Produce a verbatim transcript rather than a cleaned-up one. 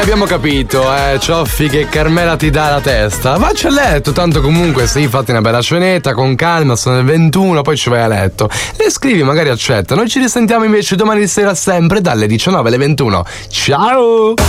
Abbiamo capito, eh, Cioffi, che Carmela ti dà la testa. Vacci a letto, tanto comunque sì, fatti una bella cenetta, con calma, sono le ventuno, poi ci vai a letto. Le scrivi, magari accetta. Noi ci risentiamo invece domani sera sempre dalle diciannove alle ventuno. Ciao!